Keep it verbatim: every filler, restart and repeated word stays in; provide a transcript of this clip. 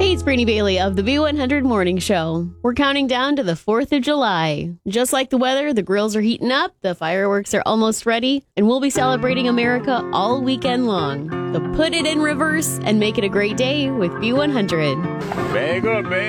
Hey, it's Brittany Bailey of the B one hundred Morning Show. We're counting down to the fourth of July. Just like the weather, the grills are heating up, the fireworks are almost ready, and we'll be celebrating America all weekend long. So put it in reverse and make it a great day with B one hundred. Very good, man.